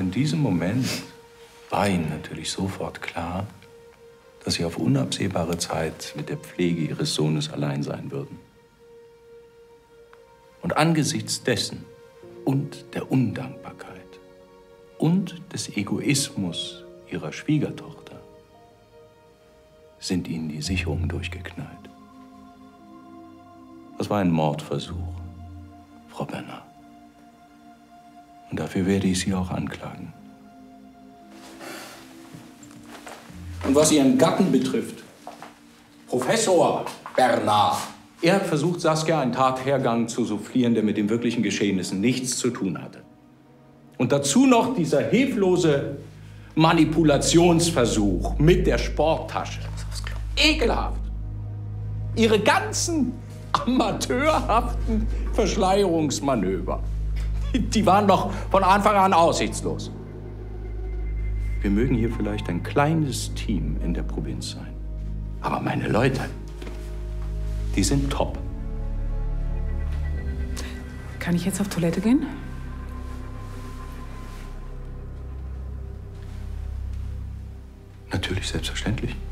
in diesem Moment war Ihnen natürlich sofort klar, dass Sie auf unabsehbare Zeit mit der Pflege Ihres Sohnes allein sein würden. Und angesichts dessen und der Undankbarkeit und des Egoismus Ihrer Schwiegertochter sind Ihnen die Sicherungen durchgeknallt. Das war ein Mordversuch, Frau Bernard. Und dafür werde ich Sie auch anklagen. Und was Ihren Gatten betrifft, Professor Bernard. Er hat versucht, Saskia einen Tathergang zu soufflieren, der mit den wirklichen Geschehnissen nichts zu tun hatte. Und dazu noch dieser hilflose Manipulationsversuch mit der Sporttasche. Ekelhaft. Ihre ganzen amateurhaften Verschleierungsmanöver, die waren doch von Anfang an aussichtslos. Wir mögen hier vielleicht ein kleines Team in der Provinz sein. Aber meine Leute, die sind top. Kann ich jetzt auf Toilette gehen? Natürlich, selbstverständlich.